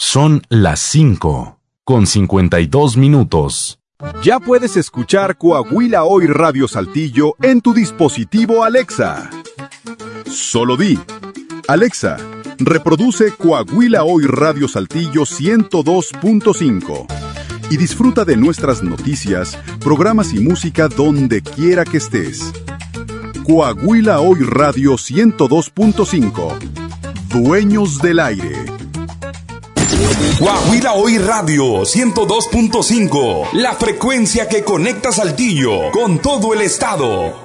Son las 5:52. Ya puedes escuchar Coahuila Hoy Radio Saltillo en tu dispositivo Alexa. Solo di: Alexa, reproduce Coahuila Hoy Radio Saltillo 102.5 y disfruta de nuestras noticias, programas y música donde quiera que estés. Coahuila Hoy Radio 102.5. Dueños del aire. Coahuila Hoy Radio 102.5. La frecuencia que conecta Saltillo con todo el estado.